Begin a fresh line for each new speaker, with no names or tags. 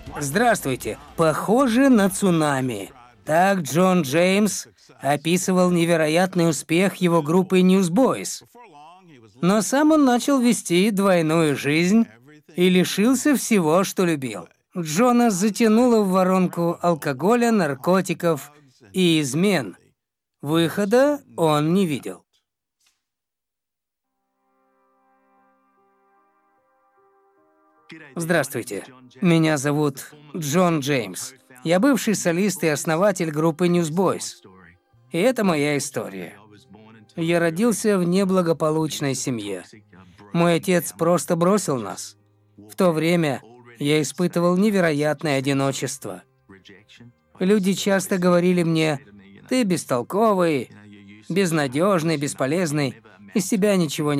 Здравствуйте. Похоже на цунами. Так Джон Джеймс описывал невероятный успех его группы Newsboys. Но сам он начал вести двойную жизнь и лишился всего, что любил. Джона затянуло в воронку алкоголя, наркотиков и измен. Выхода он не видел. Здравствуйте. Меня зовут Джон Джеймс. Я бывший солист и основатель группы Newsboys. И это моя история. Я родился в неблагополучной семье. Мой отец просто бросил нас. В то время я испытывал невероятное одиночество. Люди часто говорили мне: «Ты бестолковый, безнадежный, бесполезный, из тебя ничего не